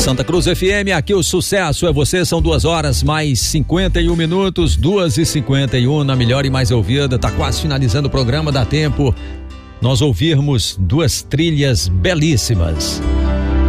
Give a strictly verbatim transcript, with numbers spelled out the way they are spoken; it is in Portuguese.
Santa Cruz F M, aqui o sucesso é você, são duas horas mais cinquenta e um minutos, duas e cinquenta e um na melhor e mais ouvida, tá quase finalizando o programa, dá tempo nós ouvirmos duas trilhas belíssimas.